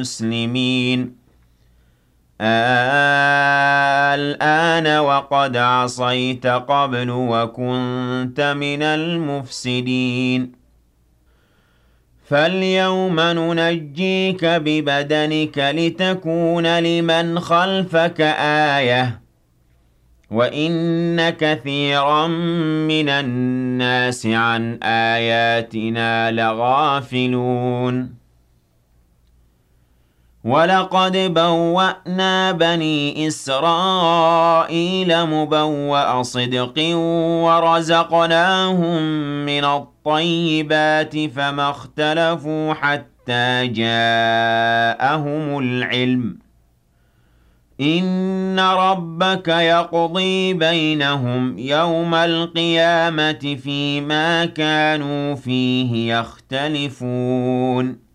المسلمين الآن وقد عصيت قبل وكنت من المفسدين فاليوم ننجيك ببدنك لتكون لمن خلفك آية وإن كثيرا من الناس عن آياتنا لغافلون ولقد بوأنا بني إسرائيل مبوأ صدق ورزقناهم من الطيبات فما اختلفوا حتى جاءهم العلم إن ربك يقضي بينهم يوم القيامة فيما كانوا فيه يختلفون